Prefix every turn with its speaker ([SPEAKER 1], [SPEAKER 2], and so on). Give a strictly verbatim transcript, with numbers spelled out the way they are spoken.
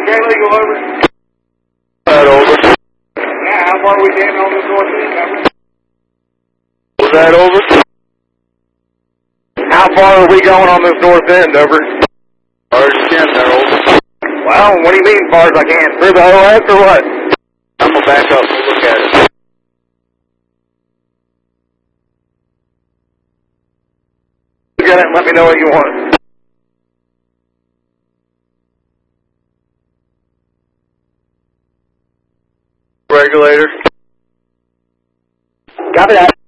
[SPEAKER 1] Okay, legal, over.
[SPEAKER 2] That over.
[SPEAKER 1] Yeah, how far are we getting on this north end, over?
[SPEAKER 2] Was that over?
[SPEAKER 1] How far are we going on this north end, over?
[SPEAKER 2] Far as you can there, over.
[SPEAKER 1] Well, what do you mean, far as I can? Through the whole left or what?
[SPEAKER 2] I'm gonna back up and look at it.
[SPEAKER 1] Look at it and let me know what you want.
[SPEAKER 2] Regulator.
[SPEAKER 1] Copy that.